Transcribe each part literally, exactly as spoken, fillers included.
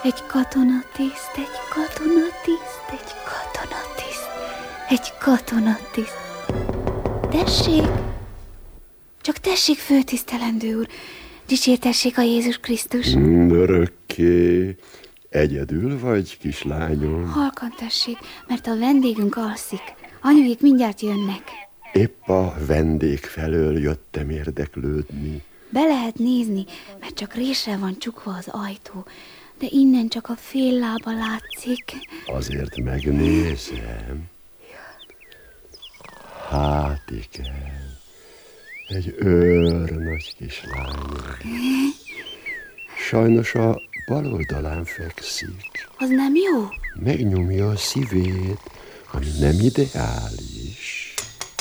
Egy katonatiszt, egy katonatiszt, egy katonatiszt, egy katonatiszt. Tessék! Csak tessék, főtisztelendő úr! Dicsértessék a Jézus Krisztus! Örökké! Egyedül vagy, kislányom? Halkan tessék, mert a vendégünk alszik. Anyuék mindjárt jönnek. Épp a vendég felől jöttem érdeklődni. Be lehet nézni, mert csak résre van csukva az ajtó, de innen csak a fél lába látszik. Azért megnézem. Hát igen, egy őr nagy kislány. Sajnos a bal oldalán fekszik. Az nem jó? Megnyomja a szívét, ami nem ideális.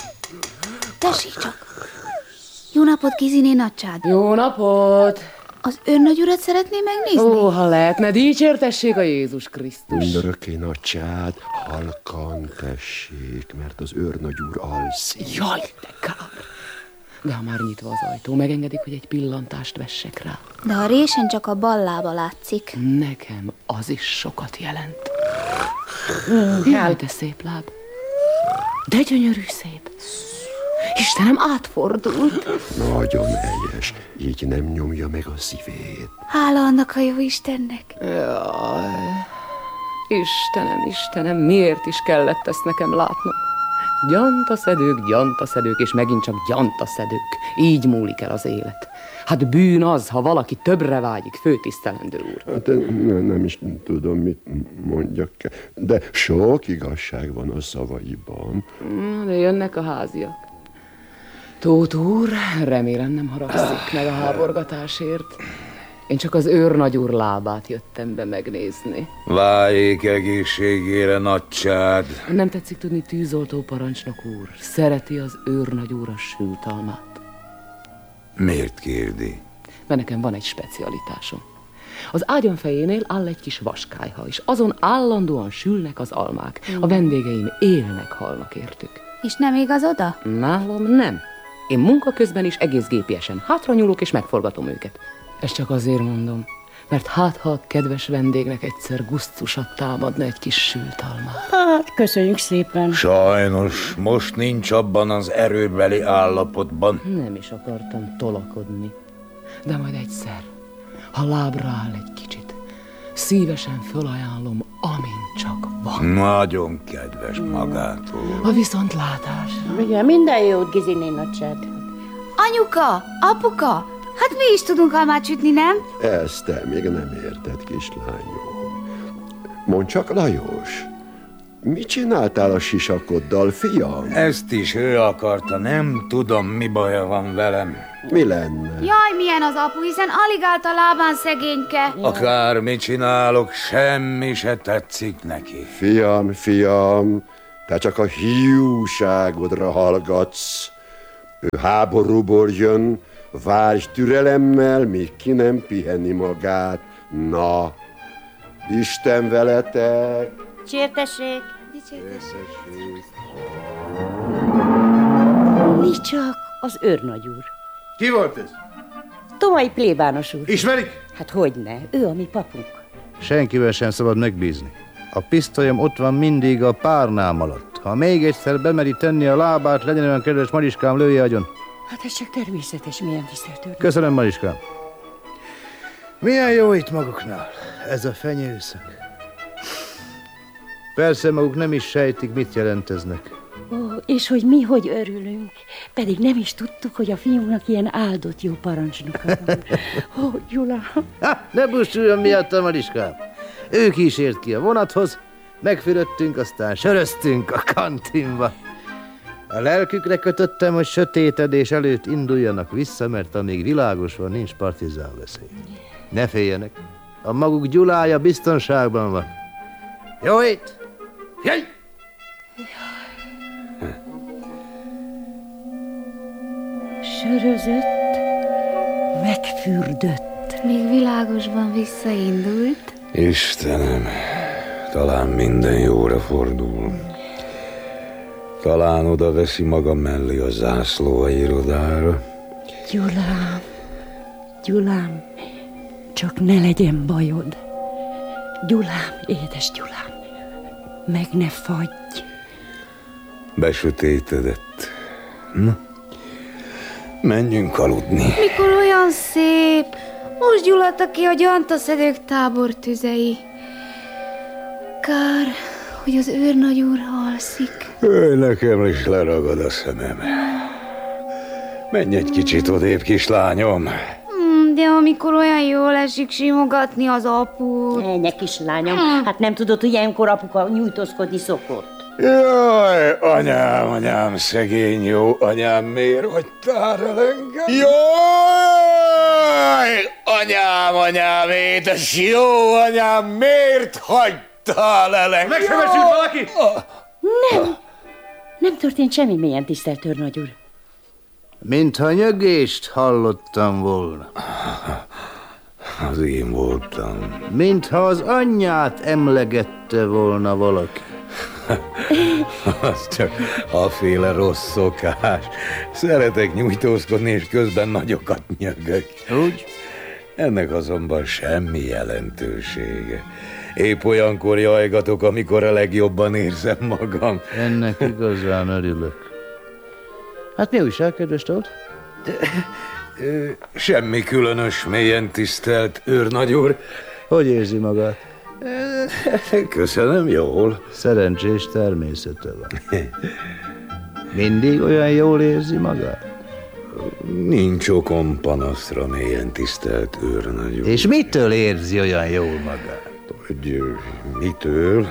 Tessék csak! Jó napot, Giziné nagycsád! Jó napot! Az őrnagy urat szeretné megnézni? Ó, ha lehetne, dicsértessék a Jézus Krisztus! Mindörökké nagycsád, halkan tessék, mert az őrnagy úr alszik. Jaj, de kár! De ha már nyitva az ajtó, megengedik, hogy egy pillantást vessek rá. De a résen csak a bal lába látszik. Nekem az is sokat jelent. Jaj, de szép láb! De gyönyörű szép! Istenem, átfordult. Nagyon helyes, így nem nyomja meg a szívét. Hála annak a jó Istennek. Jaj, Istenem, Istenem, miért is kellett ezt nekem látnom? Gyantaszedők, gyantaszedők, és megint csak gyantaszedők. Így múlik el az élet. Hát bűn az, ha valaki többre vágyik, főtisztelendő úr. Hát nem, nem is tudom, mit mondjak, de sok igazság van a szavaiban. De jönnek a háziak. Tóth úr, remélem nem haragszik meg a háborgatásért. Én csak az őrnagy úr lábát jöttem be megnézni. Váljék egészségére, nagycsád. Nem tetszik tudni, tűzoltó parancsnok úr. Szereti az őrnagy úr a sült almát. Miért kérdi? Mert nekem van egy specialitásom. Az ágyam fejénél áll egy kis vaskályha, és azon állandóan sülnek az almák. A vendégeim élnek, halnak értük. És nem igaz oda? Nálam nem. Én munka közben is egész gépiesen hátranyúlok és megforgatom őket. Ezt csak azért mondom, mert hát ha a kedves vendégnek egyszer gusztusat támadna egy kis sült almát. Hát, köszönjük szépen. Sajnos, most nincs abban az erőbeli állapotban. Nem is akartam tolakodni, de majd egyszer, ha lábra áll egy kicsit, szívesen fölajánlom, amint csak van. Nagyon kedves magától. A viszontlátás. Igen, minden jót, Giziné nagycsád. Anyuka, apuka, hát mi is tudunk almát sütni, nem? Ezt te még nem érted, kislányom. Mondd csak, Lajos, mit csináltál a sisakoddal, fiam? Ezt is ő akarta, nem tudom, mi baja van velem. Mi lenne? Jaj, milyen az apu, hiszen alig állt a lábán szegényke. Akármit csinálok, semmi se tetszik neki. Fiam, fiam, te csak a hiúságodra hallgatsz. Ő háborúból jön, várj türelemmel, még ki nem pihenni magát. Na, Isten veletek! Dicsértessék! Dicsértessék! Mi csak az őrnagy úr. Ki volt ez? Tomai plébános úr. Ismerik? Hát hogyne, ő a mi papunk. Senkivel sem szabad megbízni. A pisztolyom ott van mindig a párnám alatt. Ha még egyszer bemeri tenni a lábát, legyen olyan kedves, Mariskám, lője agyon. Hát ez csak természetes, milyen tisztelt őrnagy. Köszönöm, Mariskám. Milyen jó itt maguknál, ez a fenyőszag. Persze maguk nem is sejtik, mit jelenteznek. Ó, és hogy mi hogy örülünk. Pedig nem is tudtuk, hogy a fiúnak ilyen áldott jó parancsnoka van. Ó, Gyula. Ha, ne bussuljon miatt, Mariskám. Ő kísért ki a vonathoz, megfürödtünk, aztán söröztünk a kantinba. A lelkükre kötöttem, hogy sötétedés előtt induljanak vissza, mert amíg világos van, nincs partizán veszély. Ne féljenek, a maguk Gyulája biztonságban van. Jó itt! Jöjj! Sörözött, megfürdött. Még világosban visszaindult. Istenem, talán minden jóra fordul. Talán oda veszi maga mellé a zászló a irodára. Gyulám, Gyulám, csak ne legyen bajod. Gyulám, édes Gyulám, meg ne fagyj. Besötétedett. Na, menjünk aludni. Mikor olyan szép, most gyulladtak ki a gyantaszedők tábortüzei. Kár, hogy az őrnagyúr alszik. Ő, nekem is leragad a szemem. Menj egy kicsit odébb, kislányom. Hmm, de amikor olyan jól esik simogatni az aput. Ennyi kislányom, hát nem tudod, hogy ilyenkor apuka nyújtózkodni szokott. Jaj, anyám, anyám, szegény jó anyám, miért hagytál el engem? Jaj, anyám, anyám, édes jó anyám, miért hagytál el engem? Megsebesült valaki? Nem, nem történt semmi, mélyen tisztelt őrnagy úr. Mintha nyögést hallottam volna. Az én voltam. Mintha az anyját emlegette volna valaki. Az csak aféle rossz szokás. Szeretek nyújtózkodni, és közben nagyokat nyögök. Úgy? Ennek azonban semmi jelentősége. Épp olyankor jajgatok, amikor a legjobban érzem magam. Ennek igazán örülök. Hát mi újság, kedves Tóth? Semmi különös, mélyen tisztelt őrnagy úr. Hogy érzi magát? Köszönöm, jól. Szerencsés természete van. Mindig olyan jól érzi magát? Nincs okom panaszra, mélyen tisztelt őrnagy úr. És mitől érzi olyan jól magát? Hogy mitől?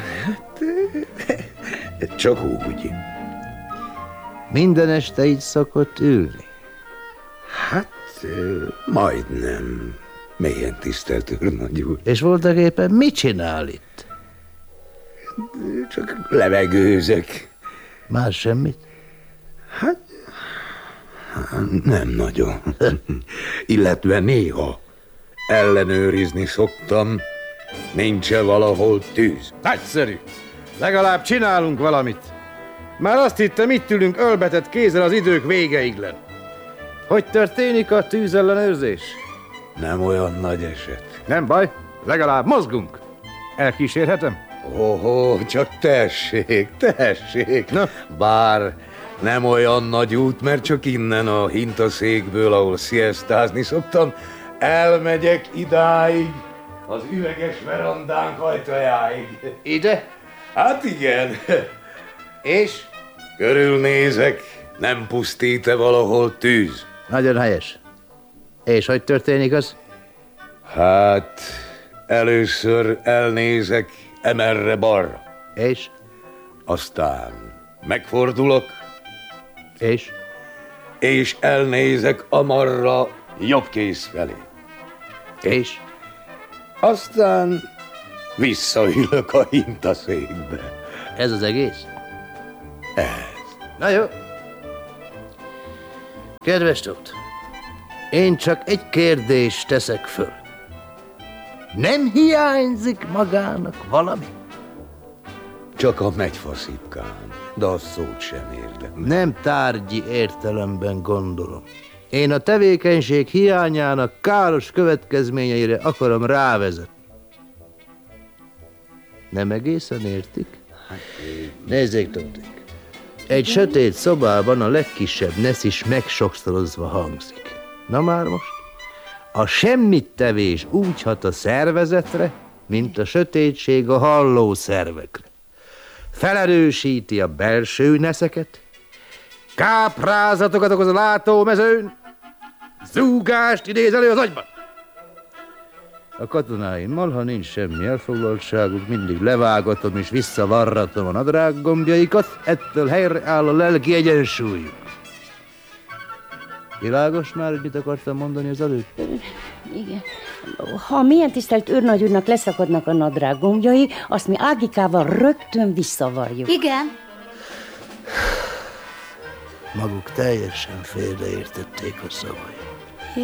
Hát, csak úgy. Minden este így szokott ülni? Hát, majdnem. Mélyen tisztelt őrnagy úr. És voltak éppen mit csinál itt? Csak levegőzök. Más semmit? Hát, nem nagyon. Illetve néha ellenőrizni szoktam, nincs-e valahol tűz. Nagyszerű. Legalább csinálunk valamit. Már azt hittem, itt ülünk ölbetett kézzel az idők végeiglen. Hogy történik a tűzellenőrzés? Nem olyan nagy eset. Nem baj, legalább mozgunk. Elkísérhetem? Óhó, csak tessék, tessék. Na? Bár nem olyan nagy út, mert csak innen a hintaszékből, ahol sziasztázni szoktam, elmegyek idáig, az üveges verandánk ajtajáig. Ide? Hát igen. És? Körülnézek, nem pusztít-e valahol tűz? Nagyon helyes. És hogy történik az? Hát, először elnézek emerre balra. És? Aztán megfordulok, És? és elnézek amarra jobb kéz felé. És? Aztán visszaülök a hintaszékbe. Ez az egész? Ez. Na jó. Kedves Tóth, én csak egy kérdést teszek föl. Nem hiányzik magának valami? Csak a megyfaszipkám, de az szót sem érdem. Nem tárgyi értelemben gondolom. Én a tevékenység hiányának káros következményeire akarom rávezetni. Nem egészen értik? Nézzék, Tóthik. Egy sötét szobában a legkisebb nesz is megsokszorozva hangzik. Na már most? A semmittevés úgy hat a szervezetre, mint a sötétség a hallószervekre. Felerősíti a belső neszeket, káprázatokat okoz a látómezőn, zúgást idéz elő az agyban. A katonáimmal, ha nincs semmi elfoglaltságuk, mindig levágatom és visszavarratom a nadrággombjaikat, ettől helyreáll a lelki egyensúlyuk. Világos már, hogy mit akartam mondani az előtt? Igen. Ha milyen tisztelt őrnagy úrnak leszakadnak a nadrággombjai, azt mi Ágikával rögtön visszavarjuk. Igen. Maguk teljesen félreértették a szavai. Ja.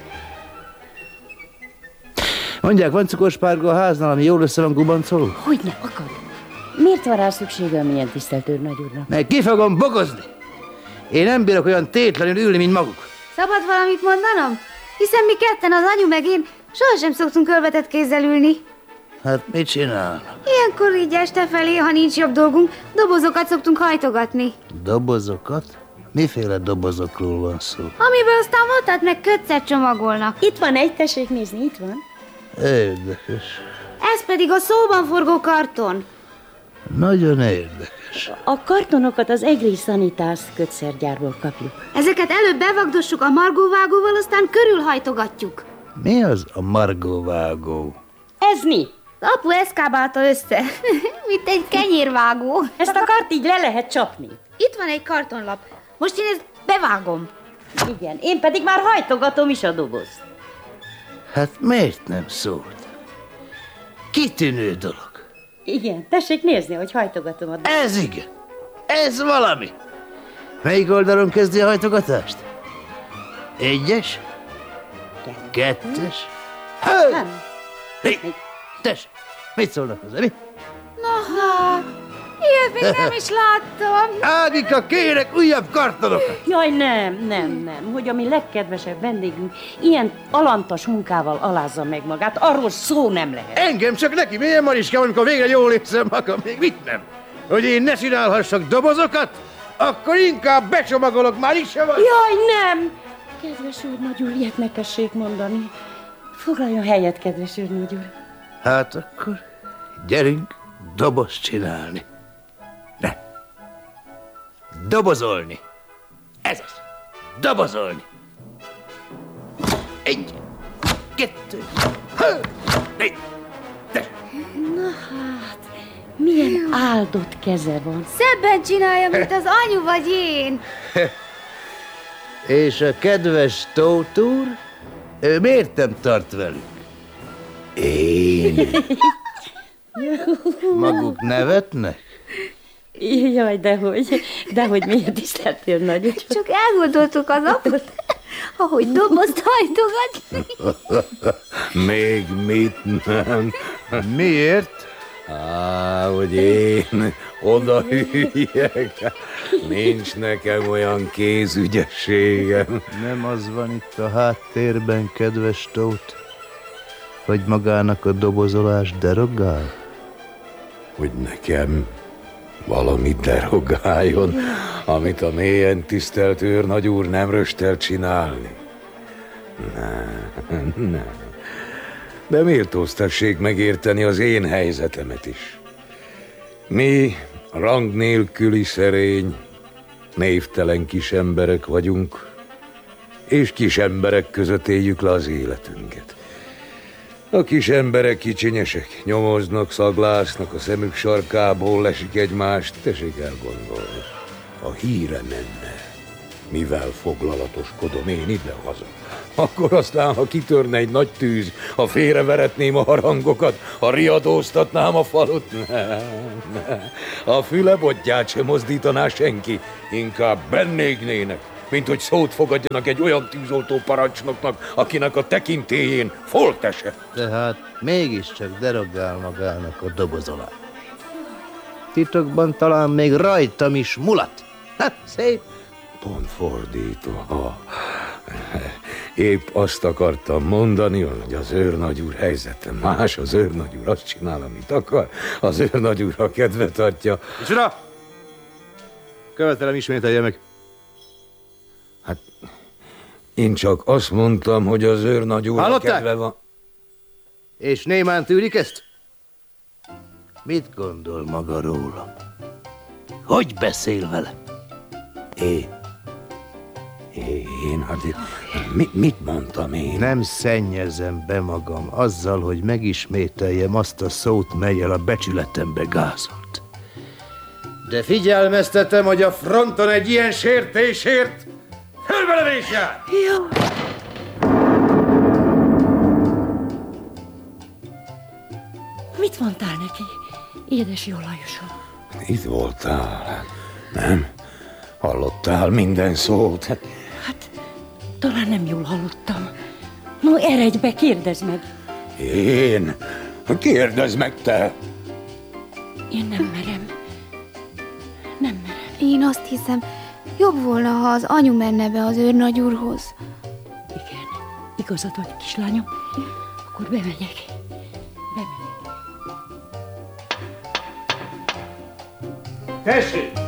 Mondják, van cukorspárga a háznál, ami jól össze van gubancolva? Hogyne, akad. Miért van rá szüksége a milyen tisztelt őrnagy úrnak? Meg ki fogom bogozni! Én nem bírok olyan tétlenül ülni, mint maguk. Szabad valamit mondanom? Hiszen mi ketten, az anyu meg én, sohasem szoktunk ölvetett kézzel ülni. Hát mit csinál? Ilyenkor így este felé, ha nincs jobb dolgunk, dobozokat szoktunk hajtogatni. Dobozokat? Miféle dobozokról van szó? Amiből aztán vatat meg kötszet csomagolnak. Itt van egy, tessék nézni, itt van. Érdekes. Ez pedig a szóban forgó karton. Nagyon érdekes. A kartonokat az Egri Sanitárs kötszergyárból kapjuk. Ezeket előbb bevagdossuk a margóvágóval, aztán körülhajtogatjuk. Mi az a margóvágó? Ez mi? Apu eszkábálta össze, mint egy kenyérvágó. Ezt a kart így le lehet csapni. Itt van egy kartonlap. Most én ezt bevágom. Igen, én pedig már hajtogatom is a dobozt. Hát miért nem szólt? Kitűnő dolog. Igen, tessék nézni, hogy hajtogatom a dobozt. Ez igen. Ez valami. Melyik oldalon kezdi a hajtogatást? Egyes? Kettes? Hő! Nem. Hé! Tess! Mit szólnak hozzá, mi? Naha, ilyet még nem is láttam. Ágika, kérek újabb kartonokat! Jaj, nem, nem, nem, hogy a mi legkedvesebb vendégünk ilyen alantas munkával alázza meg magát, arról szó nem lehet. Engem csak neki, milyen Mariskám, amikor végre jól érzem magam, még mit nem? Hogy én ne csinálhassak dobozokat? Akkor inkább becsomagolok, már is sem van. Jaj, nem! Kedves úrnagy úr, ilyet ne tessék mondani. Foglaljon helyet, kedves úrnagy úr. Hát akkor gyerünk dobozt csinálni. Ne! Dobozolni. Ez az. Dobozolni. Egy, kettő, hő, négy, de. Na hát, milyen áldott keze van. Szebben csinálja, mint az anyu vagy én. És a kedves Tóth úr, ő miért nem tart velük? Én. Maguk nevetnek? Jaj, dehogy, dehogy miért tisztelt úrnagy úr. Csak elgondoltuk az aput, ahogy dobozt hajtogatni. Még mit nem? Miért? Á, hogy én oda hülyek. Nincs nekem olyan kézügyességem. Nem az van itt a háttérben, kedves Tóth, hogy magának a dobozolás derogál? Hogy nekem valami derogáljon, amit a mélyen tisztelt őrnagy úr nem röstel csinálni. Nem, nem. De méltóztassék megérteni az én helyzetemet is. Mi rang nélküli szerény, névtelen kis emberek vagyunk, és kis emberek között éljük le az életünket. A kis emberek kicsinyesek, nyomoznak, szaglásznak, a szemük sarkából lesik egymást, tessék elgondolni. A híre menne, mivel foglalatoskodom én ide-haza. Akkor aztán, ha kitörne egy nagy tűz, ha félreveretném a harangokat, ha riadóztatnám a falut, ne, ne. A fülebottyát sem mozdítaná senki, inkább bennégnének, mint hogy szót fogadjanak egy olyan tűzoltó parancsnoknak, akinek a tekintélyén folt esett. Tehát mégiscsak derogál magának a dobozolás. Titokban talán még rajtam is mulat. Hát, szép. Pont fordítva. Épp azt akartam mondani, hogy az őrnagy úr helyzete más, az őrnagy úr azt csinál, amit akar, az őrnagy úr a kedvet adja. Micsoda? Követelem, ismételje meg. Hát, én csak azt mondtam, hogy az őrnagy úr a kedve van. És némán tűrik ezt? Mit gondol maga róla? Hogy beszél vele? Én? Én? Hát mit, mit mondtam én? Nem szennyezem be magam azzal, hogy megismételjem azt a szót, mellyel a becsületembe gázolt. De figyelmeztetem, hogy a fronton egy ilyen sértésért fölbelevés jár! Jó. Mit mondtál neki, édes jó Lajosom? Itt voltál, nem? Hallottál minden szót? Hát, talán nem jól hallottam. No, eredj be, kérdezd meg. Én? Kérdezd meg te! Én nem merem. Nem merem. Én azt hiszem, jobb volna, ha az anyu menne be az őrnagy úrhoz. Igen, igazad vagy, kislányom. Akkor bemegyek. Bemegyek. Tessék!